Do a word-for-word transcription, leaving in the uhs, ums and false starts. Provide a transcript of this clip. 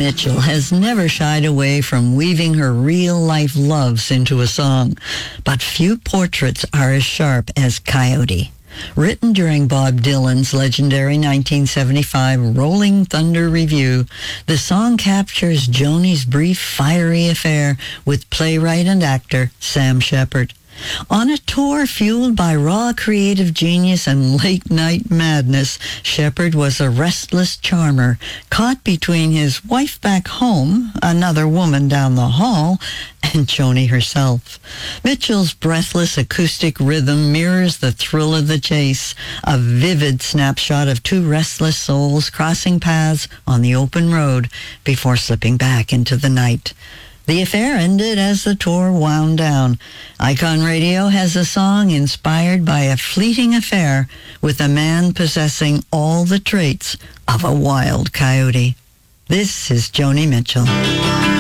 Mitchell has never shied away from weaving her real-life loves into a song, but few portraits are as sharp as Coyote. Written during Bob Dylan's legendary nineteen seventy-five Rolling Thunder Revue, the song captures Joni's brief, fiery affair with playwright and actor Sam Shepard. On a tour fueled by raw creative genius and late-night madness, Shepard was a restless charmer, caught between his wife back home, another woman down the hall, and Joni herself. Mitchell's breathless acoustic rhythm mirrors the thrill of the chase, a vivid snapshot of two restless souls crossing paths on the open road before slipping back into the night. The affair ended as the tour wound down. Icon Radio has a song inspired by a fleeting affair with a man possessing all the traits of a wild coyote. This is Joni Mitchell.